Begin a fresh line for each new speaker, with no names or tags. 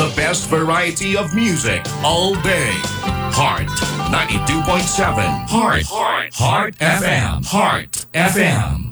The best variety of music all day. Heart 92.7. Heart FM. Heart FM.